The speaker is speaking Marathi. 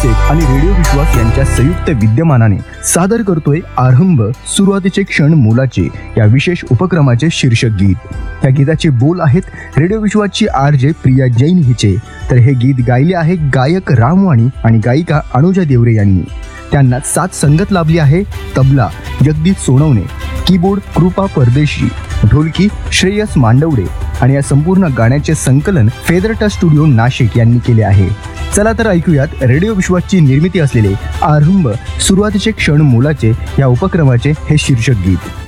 म्युझिक आणि रेडिओ विश्वास यांच्या संयुक्त विद्यमानाने सादर करतोय आरंभ सुरुवातीचे क्षण मोलाचे या विशेष उपक्रमाचे शीर्षक गीत। या गीताचे बोल आहेत रेडिओ विश्वासची RJ प्रिया जैन हिचे, तर हे गीत गायले आहे गायक रामवाणी आणि गायिका अनुजा देवरे यांनी। त्यांना साथ संगत लाभली आहे तबला जगदीश सोनवणे, कीबोर्ड कृपा परदेशी, ढोलकी श्रेयस मांडवडे आणि या संपूर्ण गाण्याचे संकलन फेदरटा स्टुडिओ नाशिक यांनी केले आहे। चला तर ऐकूयात रेडिओ विश्वासची निर्मिती असलेले आरंभ सुरुवातीचे क्षण मोलाचे या उपक्रमाचे हे शीर्षक गीत।